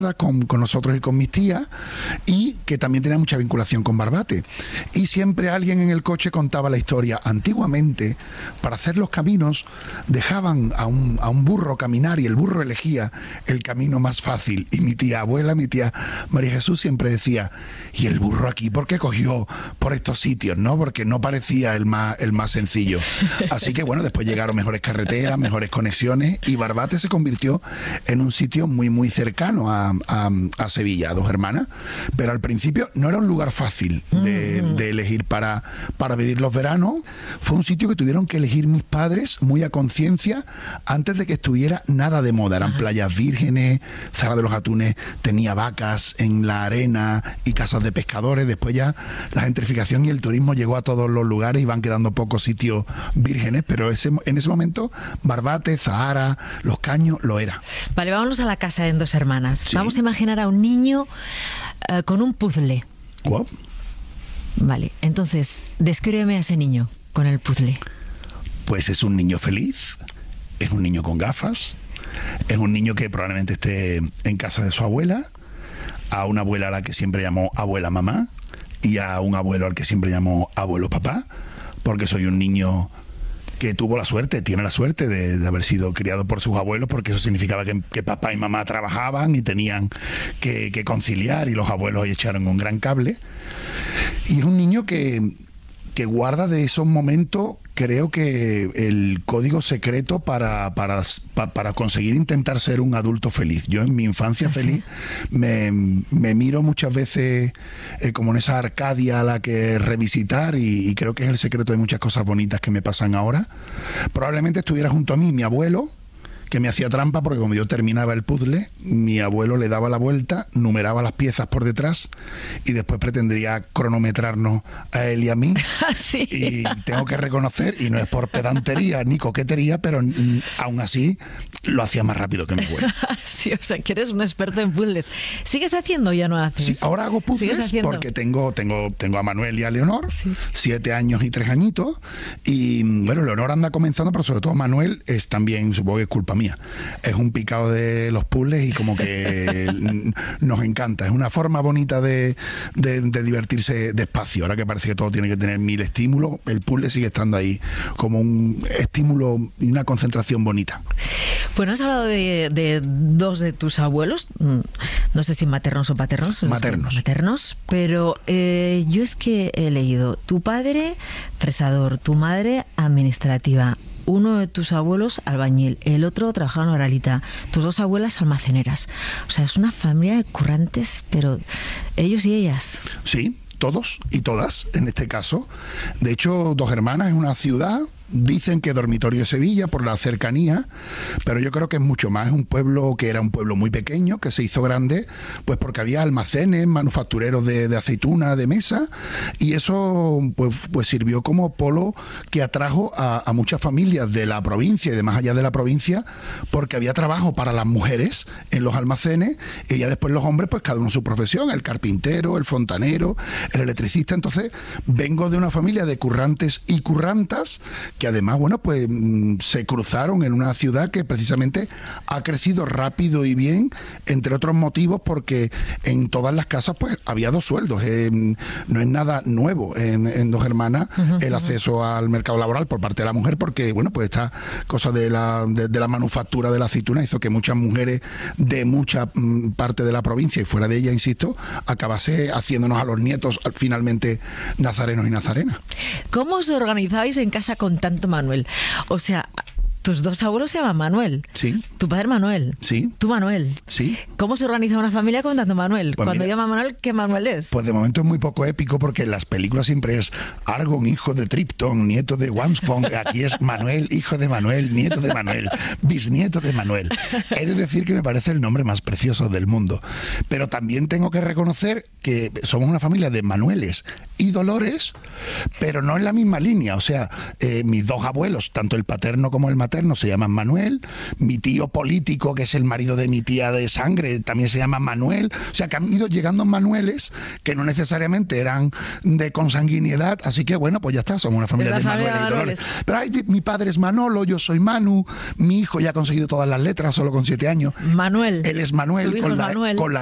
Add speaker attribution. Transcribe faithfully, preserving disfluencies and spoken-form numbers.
Speaker 1: Con, con nosotros y con mis tías, y que también tenía mucha vinculación con Barbate. Y siempre alguien en el coche contaba la historia. Antiguamente, para hacer los caminos, dejaban a un, a un burro caminar y el burro elegía el camino más fácil. Y mi tía abuela, mi tía María Jesús, siempre decía, ¿y el burro aquí por qué cogió por estos sitios? ¿No? Porque no parecía el más, el más sencillo. Así que bueno, después llegaron mejores carreteras, mejores conexiones, y Barbate se convirtió en un sitio muy, muy cercano a A, a Sevilla, a Dos Hermanas, pero al principio no era un lugar fácil de, de elegir para, para vivir los veranos. Fue un sitio que tuvieron que elegir mis padres muy a conciencia antes de que estuviera nada de moda. Eran Ajá. playas vírgenes, Zara de los Atunes tenía vacas en la arena y casas de pescadores. Después ya la gentrificación y el turismo llegó a todos los lugares y van quedando pocos sitios vírgenes, pero ese, en ese momento Barbate, Zahara, Los Caños lo era.
Speaker 2: Vale, vámonos a la casa de Dos Hermanas. Sí. Vamos a imaginar a un niño uh, con un puzzle.
Speaker 1: Wow.
Speaker 2: Vale, entonces, descríbeme a ese niño con el puzzle.
Speaker 1: Pues es un niño feliz, es un niño con gafas, es un niño que probablemente esté en casa de su abuela, a una abuela a la que siempre llamó abuela mamá, y a un abuelo al que siempre llamó abuelo papá, porque soy un niño que tuvo la suerte, tiene la suerte de, de haber sido criado por sus abuelos, porque eso significaba que, que papá y mamá trabajaban y tenían que, que conciliar, y los abuelos ahí echaron un gran cable. Y es un niño que, que guarda de esos momentos, creo que el código secreto para, para, para conseguir intentar ser un adulto feliz. Yo en mi infancia ¿Ah, feliz sí? me, me miro muchas veces eh, como en esa Arcadia a la que revisitar, y, y creo que es el secreto de muchas cosas bonitas que me pasan ahora. Probablemente estuviera junto a mí mi abuelo, que me hacía trampa, porque cuando yo terminaba el puzzle, mi abuelo le daba la vuelta, numeraba las piezas por detrás y después pretendría cronometrarnos a él y a mí.
Speaker 2: Sí.
Speaker 1: Y tengo que reconocer, y no es por pedantería ni coquetería, pero mm, aún así lo hacía más rápido que mi abuelo.
Speaker 2: Sí, o sea, que eres un experto en puzzles. ¿Sigues haciendo o ya no haces?
Speaker 1: Sí, ahora hago puzzles porque tengo, tengo, tengo a Manuel y a Leonor, sí. siete años y tres añitos, y bueno, Leonor anda comenzando, pero sobre todo Manuel es también, supongo que es culpa mía. Es un picado de los puzzles y como que nos encanta. Es una forma bonita de, de, de divertirse despacio. Ahora que parece que todo tiene que tener mil estímulos, el puzzle sigue estando ahí como un estímulo y una concentración bonita.
Speaker 2: Bueno, has hablado de, de dos de tus abuelos, no sé si maternos o paternos.
Speaker 1: Maternos.
Speaker 2: Maternos, pero eh, yo es que he leído, tu padre fresador, tu madre administrativa, uno de tus abuelos albañil, el otro trabajaba en Oralita, tus dos abuelas almaceneras. O sea, es una familia de currantes, pero ellos y ellas.
Speaker 1: Sí, todos y todas, en este caso. De hecho, Dos Hermanas es una ciudad, dicen que dormitorio de Sevilla por la cercanía, pero yo creo que es mucho más. Es un pueblo que era un pueblo muy pequeño, que se hizo grande, pues porque había almacenes, manufactureros de, de aceituna, de mesa, y eso pues, pues sirvió como polo que atrajo a, a muchas familias de la provincia y de más allá de la provincia, porque había trabajo para las mujeres en los almacenes, y ya después los hombres, pues cada uno en su profesión, el carpintero, el fontanero, el electricista. Entonces vengo de una familia de currantes y currantas, que además, bueno, pues se cruzaron en una ciudad que precisamente ha crecido rápido y bien, entre otros motivos porque en todas las casas pues había dos sueldos. Eh, no es nada nuevo en, en Dos Hermanas uh-huh, el acceso uh-huh. al mercado laboral por parte de la mujer, porque, bueno, pues esta cosa de la, de, de la manufactura de la aceituna hizo que muchas mujeres de mucha mm, parte de la provincia y fuera de ella, insisto, acabase haciéndonos a los nietos finalmente nazarenos y nazarenas.
Speaker 2: ¿Cómo os organizáis en casa con tanto Manuel? O sea, tus dos abuelos se llaman Manuel.
Speaker 1: Sí.
Speaker 2: Tu padre Manuel.
Speaker 1: Sí.
Speaker 2: ¿Tú Manuel?
Speaker 1: Sí.
Speaker 2: ¿Cómo se organiza una familia con tanto Manuel?
Speaker 1: Pues
Speaker 2: Cuando
Speaker 1: mira,
Speaker 2: llama Manuel, ¿qué Manuel es?
Speaker 1: Pues de momento es muy poco épico, porque en las películas siempre es Argon, hijo de Tripton, nieto de Wamspong. Aquí es Manuel, hijo de Manuel, nieto de Manuel, bisnieto de Manuel. He de decir que me parece el nombre más precioso del mundo. Pero también tengo que reconocer que somos una familia de Manueles y Dolores, pero no en la misma línea. O sea, eh, mis dos abuelos, tanto el paterno como el materno, paternos se llaman Manuel, mi tío político, que es el marido de mi tía de sangre, también se llama Manuel. O sea, que han ido llegando Manueles que no necesariamente eran de consanguinidad, así que bueno, pues ya está, somos una familia de Manuel y Dolores. Pero ay, mi, mi padre es Manolo, yo soy Manu, mi hijo ya ha conseguido todas las letras solo con siete años.
Speaker 2: Manuel.
Speaker 1: Él es Manuel,
Speaker 2: Tu hijo
Speaker 1: con
Speaker 2: es
Speaker 1: la,
Speaker 2: Manuel.
Speaker 1: con la